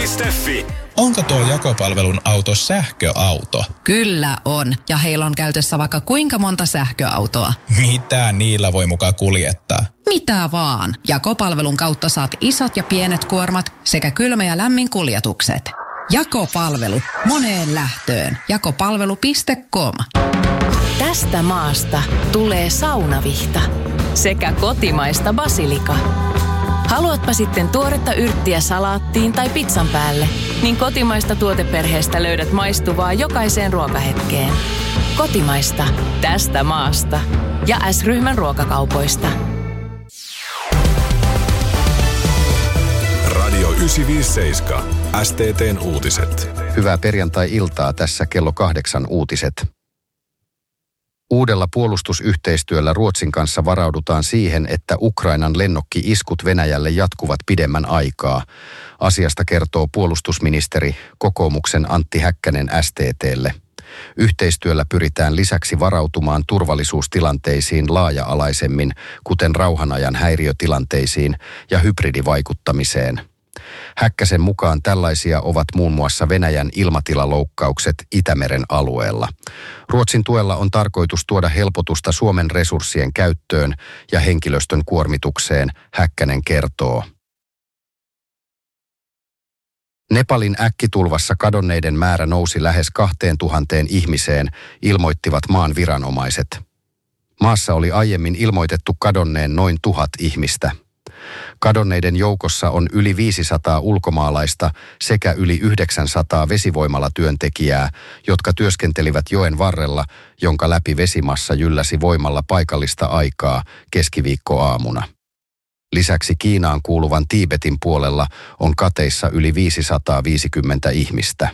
Jakopisteet.fi. Onko tuo jakopalvelun auto sähköauto? Kyllä on, ja heillä on käytössä vaikka kuinka monta sähköautoa. Mitä niillä voi muka kuljettaa? Mitä vaan. Jakopalvelun kautta saat isot ja pienet kuormat sekä kylmä- ja lämminkuljetukset. Jakopalvelu. Moneen lähtöön. Jakopalvelu.com. Tästä maasta tulee saunavihta sekä kotimaista basilika. Haluatpa sitten tuoretta yrttiä salaattiin tai pizzan päälle, niin kotimaista tuoteperheestä löydät maistuvaa jokaiseen ruokahetkeen. Kotimaista. Tästä maasta. Ja S-ryhmän ruokakaupoista. Radio 957. STT:n uutiset. Hyvää perjantai-iltaa, tässä kello 8 uutiset. Uudella puolustusyhteistyöllä Ruotsin kanssa varaudutaan siihen, että Ukrainan lennokki-iskut Venäjälle jatkuvat pidemmän aikaa. Asiasta kertoo puolustusministeri kokoomuksen Antti Häkkänen STT:lle. Yhteistyöllä pyritään lisäksi varautumaan turvallisuustilanteisiin laaja-alaisemmin, kuten rauhanajan häiriötilanteisiin ja hybridivaikuttamiseen. Häkkäsen mukaan tällaisia ovat muun muassa Venäjän ilmatilaloukkaukset Itämeren alueella. Ruotsin tuella on tarkoitus tuoda helpotusta Suomen resurssien käyttöön ja henkilöstön kuormitukseen, Häkkänen kertoo. Nepalin äkkitulvassa kadonneiden määrä nousi lähes 2000 ihmiseen, ilmoittivat maan viranomaiset. Maassa oli aiemmin ilmoitettu kadonneen noin 1000 ihmistä. Kadonneiden joukossa on yli 500 ulkomaalaista sekä yli 900 vesivoimalatyöntekijää, jotka työskentelivät joen varrella, jonka läpi vesimassa jylläsi voimalla paikallista aikaa keskiviikkoaamuna. Lisäksi Kiinaan kuuluvan Tiibetin puolella on kateissa yli 550 ihmistä.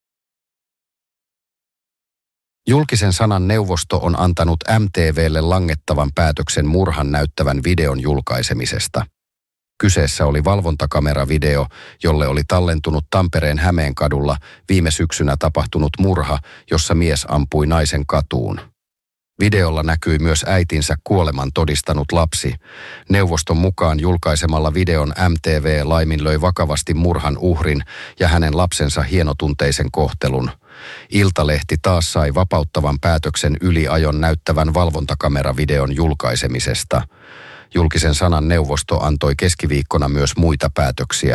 Julkisen sanan neuvosto on antanut MTV:lle langettavan päätöksen murhan näyttävän videon julkaisemisesta. Kyseessä oli valvontakameravideo, jolle oli tallentunut Tampereen Hämeenkadulla viime syksynä tapahtunut murha, jossa mies ampui naisen katuun. Videolla näkyi myös äitinsä kuoleman todistanut lapsi. Neuvoston mukaan julkaisemalla videon MTV laiminlöi vakavasti murhan uhrin ja hänen lapsensa hienotunteisen kohtelun. Iltalehti taas sai vapauttavan päätöksen yliajon näyttävän valvontakameravideon julkaisemisesta. Julkisen sanan neuvosto antoi keskiviikkona myös muita päätöksiä.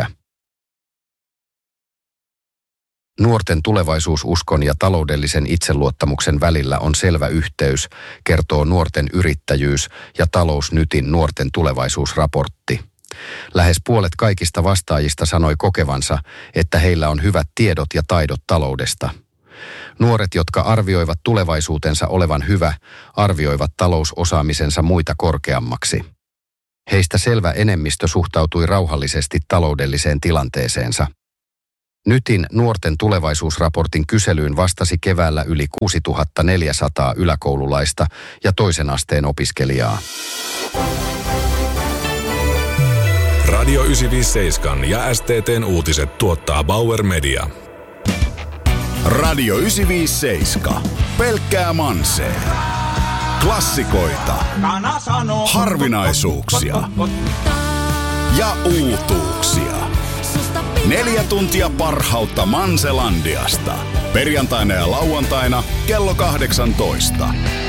Nuorten tulevaisuususkon ja taloudellisen itseluottamuksen välillä on selvä yhteys, kertoo Nuorten yrittäjyys ja Talousnytin nuorten tulevaisuusraportti. Lähes puolet kaikista vastaajista sanoi kokevansa, että heillä on hyvät tiedot ja taidot taloudesta. Nuoret, jotka arvioivat tulevaisuutensa olevan hyvä, arvioivat talousosaamisensa muita korkeammaksi. Heistä selvä enemmistö suhtautui rauhallisesti taloudelliseen tilanteeseensa. Nytin nuorten tulevaisuusraportin kyselyyn vastasi keväällä yli 6400 yläkoululaista ja toisen asteen opiskelijaa. Radio 957 ja STT:n uutiset tuottaa Bauer Media. Radio 957. Pelkkää mansee. Klassikoita. Harvinaisuuksia. Ja uutuuksia. 4 tuntia parhautta Manselandiasta. Perjantaina ja lauantaina kello 18.